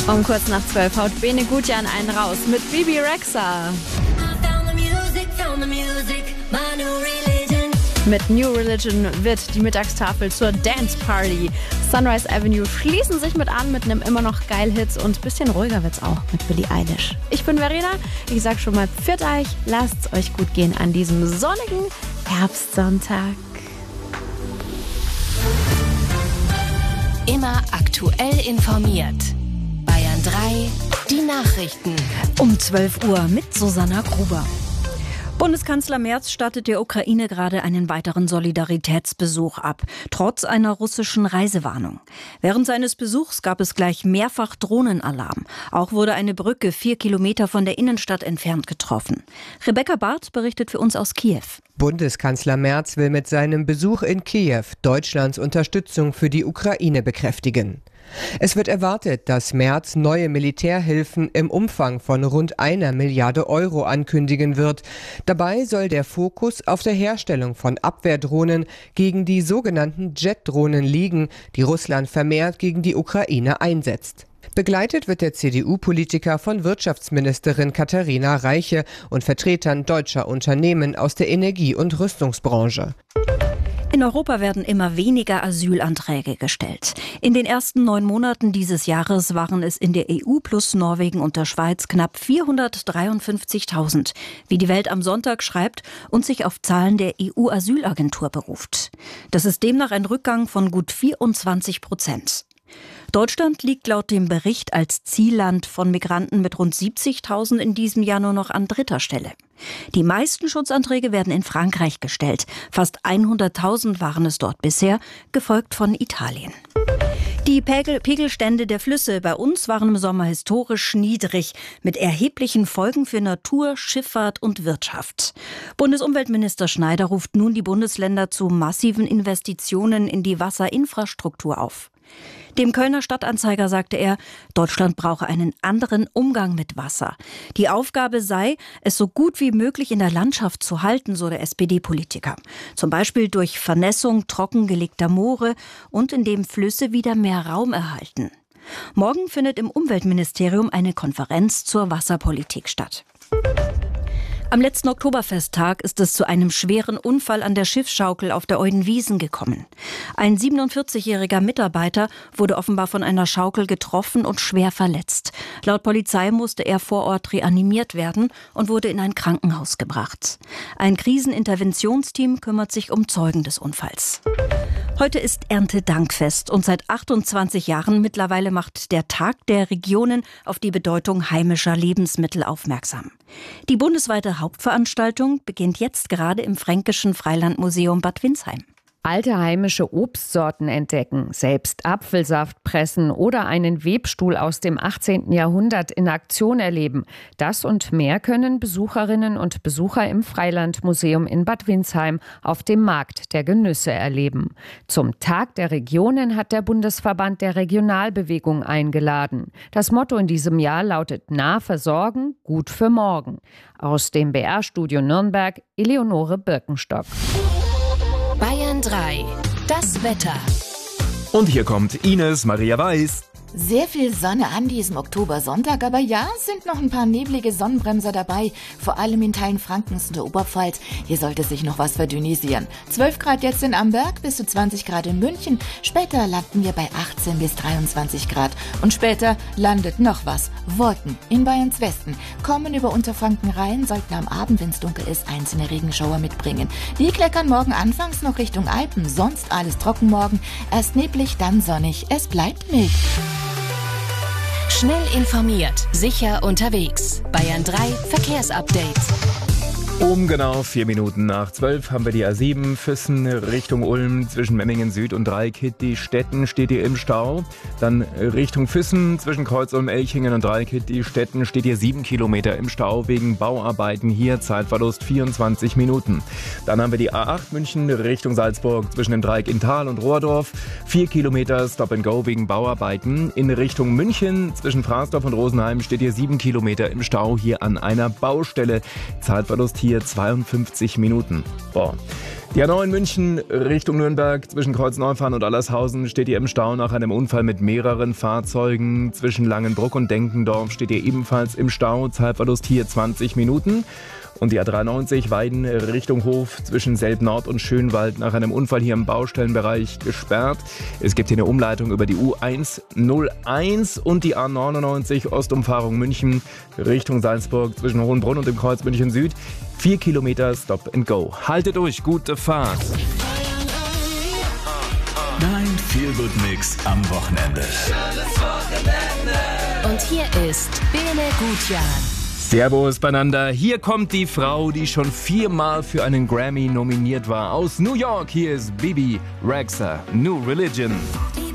Um kurz nach 12 haut Bene Gutjan einen raus mit Bibi Rexha. Mit New Religion wird die Mittagstafel zur Dance Party. Sunrise Avenue schließen sich mit an mit einem immer noch geil Hits und bisschen ruhiger wird's auch mit Billie Eilish. Ich bin Verena, ich sag schon mal pfiat euch, lasst's euch gut gehen an diesem sonnigen Herbstsonntag. Immer aktuell informiert. Bayern 3, die Nachrichten. Um 12 Uhr mit Susanna Gruber. Bundeskanzler Merz stattet der Ukraine gerade einen weiteren Solidaritätsbesuch ab, trotz einer russischen Reisewarnung. Während seines Besuchs gab es gleich mehrfach Drohnenalarm. Auch wurde eine Brücke 4 Kilometer von der Innenstadt entfernt getroffen. Rebecca Barth berichtet für uns aus Kiew. Bundeskanzler Merz will mit seinem Besuch in Kiew Deutschlands Unterstützung für die Ukraine bekräftigen. Es wird erwartet, dass Merz neue Militärhilfen im Umfang von rund 1 Milliarde Euro ankündigen wird. Dabei soll der Fokus auf der Herstellung von Abwehrdrohnen gegen die sogenannten Jet-Drohnen liegen, die Russland vermehrt gegen die Ukraine einsetzt. Begleitet wird der CDU-Politiker von Wirtschaftsministerin Katharina Reiche und Vertretern deutscher Unternehmen aus der Energie- und Rüstungsbranche. In Europa werden immer weniger Asylanträge gestellt. In den ersten 9 Monaten dieses Jahres waren es in der EU plus Norwegen und der Schweiz knapp 453.000, wie die Welt am Sonntag schreibt und sich auf Zahlen der EU-Asylagentur beruft. Das ist demnach ein Rückgang von gut 24%. Deutschland liegt laut dem Bericht als Zielland von Migranten mit rund 70.000 in diesem Jahr nur noch an 3. Stelle. Die meisten Schutzanträge werden in Frankreich gestellt. Fast 100.000 waren es dort bisher, gefolgt von Italien. Die Pegelstände der Flüsse bei uns waren im Sommer historisch niedrig, mit erheblichen Folgen für Natur, Schifffahrt und Wirtschaft. Bundesumweltminister Schneider ruft nun die Bundesländer zu massiven Investitionen in die Wasserinfrastruktur auf. Dem Kölner Stadtanzeiger sagte er, Deutschland brauche einen anderen Umgang mit Wasser. Die Aufgabe sei, es so gut wie möglich in der Landschaft zu halten, so der SPD-Politiker. Zum Beispiel durch Vernässung trockengelegter Moore und indem Flüsse wieder mehr Raum erhalten. Morgen findet im Umweltministerium eine Konferenz zur Wasserpolitik statt. Am letzten Oktoberfesttag ist es zu einem schweren Unfall an der Schiffsschaukel auf der Eudenwiesen gekommen. Ein 47-jähriger Mitarbeiter wurde offenbar von einer Schaukel getroffen und schwer verletzt. Laut Polizei musste er vor Ort reanimiert werden und wurde in ein Krankenhaus gebracht. Ein Kriseninterventionsteam kümmert sich um Zeugen des Unfalls. Heute ist Erntedankfest und seit 28 Jahren mittlerweile macht der Tag der Regionen auf die Bedeutung heimischer Lebensmittel aufmerksam. Die bundesweite Hauptveranstaltung beginnt jetzt gerade im Fränkischen Freilandmuseum Bad Windsheim. Alte heimische Obstsorten entdecken, selbst Apfelsaft pressen oder einen Webstuhl aus dem 18. Jahrhundert in Aktion erleben. Das und mehr können Besucherinnen und Besucher im Freilandmuseum in Bad Windsheim auf dem Markt der Genüsse erleben. Zum Tag der Regionen hat der Bundesverband der Regionalbewegung eingeladen. Das Motto in diesem Jahr lautet: Nah versorgen, gut für morgen. Aus dem BR-Studio Nürnberg, Eleonore Birkenstock. Bayern 3, das Wetter. Und hier kommt Ines Maria Weiß. Sehr viel Sonne an diesem Oktobersonntag, aber ja, es sind noch ein paar neblige Sonnenbremser dabei, vor allem in Teilen Frankens und der Oberpfalz. Hier sollte sich noch was verdünnisieren. 12 Grad jetzt in Amberg, bis zu 20 Grad in München. Später landen wir bei 18 bis 23 Grad. Und später landet noch was. Wolken in Bayerns Westen kommen über Unterfranken rein, sollten am Abend, wenn es dunkel ist, einzelne Regenschauer mitbringen. Die kleckern morgen anfangs noch Richtung Alpen, sonst alles trocken morgen. Erst neblig, dann sonnig. Es bleibt mild. Schnell informiert, sicher unterwegs. Bayern 3 Verkehrsupdate. Um genau 4 Minuten nach 12 haben wir die A7 Füssen Richtung Ulm zwischen Memmingen Süd und Dreikitt-die-Stetten steht hier im Stau. Dann Richtung Füssen zwischen Kreuz Ulm-Elchingen und Dreikitt-die-Stetten steht hier 7 Kilometer im Stau wegen Bauarbeiten. Hier Zeitverlust 24 Minuten. Dann haben wir die A8 München Richtung Salzburg zwischen dem Dreieck in Thal und Rohrdorf. 4 Kilometer Stop and Go wegen Bauarbeiten. In Richtung München zwischen Fraßdorf und Rosenheim steht hier 7 Kilometer im Stau hier an einer Baustelle. Zeitverlust hier 52 Minuten. Die A9 München Richtung Nürnberg zwischen Kreuzneufahren und Allershausen steht hier im Stau nach einem Unfall mit mehreren Fahrzeugen. Zwischen Langenbruck und Denkendorf steht hier ebenfalls im Stau. Zeitverlust hier 20 Minuten. Und die A93 Weiden Richtung Hof zwischen Selb-Nord und Schönwald nach einem Unfall hier im Baustellenbereich gesperrt. Es gibt hier eine Umleitung über die U101 und die A99 Ostumfahrung München Richtung Salzburg zwischen Hohenbrunn und dem Kreuz München Süd. 4 Kilometer Stop and Go. Haltet durch, gute Fahrt. Dein Feel-Good-Mix am Wochenende. Und hier ist Bene Gutjahr. Servus beieinander. Hier kommt die Frau, die schon 4-mal für einen Grammy nominiert war. Aus New York, hier ist Bibi Rexha, New Religion. Die